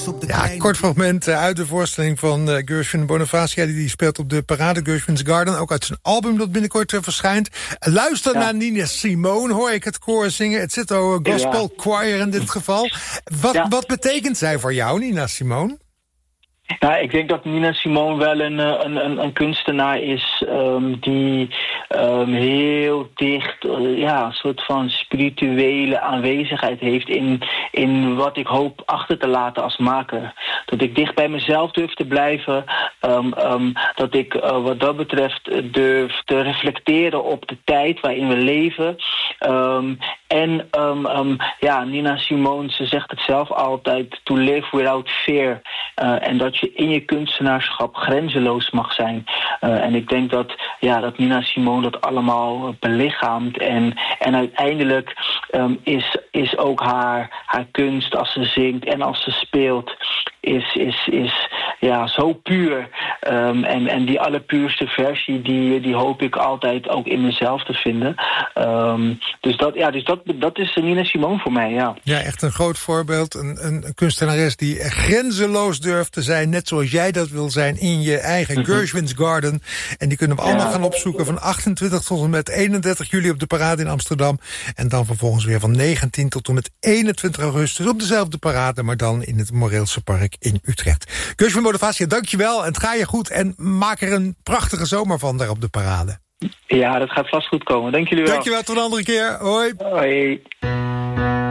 Ja, kort fragment uit de voorstelling van Gershwin Bonifacia. Die speelt op de parade Gershwin's Garden. Ook uit zijn album dat binnenkort verschijnt. Luister naar Nina Simone, hoor ik het koor zingen. Het zit ook gospel choir in dit geval. Wat betekent zij voor jou, Nina Simone? Nou, ik denk dat Nina Simone wel een kunstenaar is die heel dicht, een soort van spirituele aanwezigheid heeft in wat ik hoop achter te laten als maker. Dat ik dicht bij mezelf durf te blijven, dat ik wat dat betreft durf te reflecteren op de tijd waarin we leven. Nina Simone, ze zegt het zelf altijd, to live without fear. En dat je in je kunstenaarschap grenzeloos mag zijn. En ik denk dat Nina Simone dat allemaal belichaamt. En uiteindelijk is ook haar kunst als ze zingt en als ze speelt is zo puur. En die allerpuurste versie, die hoop ik altijd ook in mezelf te vinden. Dus dat is Nina Simone voor mij, ja. Ja, echt een groot voorbeeld. Een kunstenares die grenzeloos durft te zijn, net zoals jij dat wil zijn, in je eigen Gershwin's Garden. En die kunnen we allemaal gaan opzoeken van 28 tot en met 31 juli op de parade in Amsterdam. En dan vervolgens weer van 19 tot en met 21 augustus op dezelfde parade, maar dan in het Moreelse Park in Utrecht. Gershwin Bonifacia, dankjewel. En het gaat je goed en maak er een prachtige zomer van daar op de parade. Ja, dat gaat vast goed komen. Dank jullie wel. Dankjewel, tot een andere keer. Hoi. Hoi.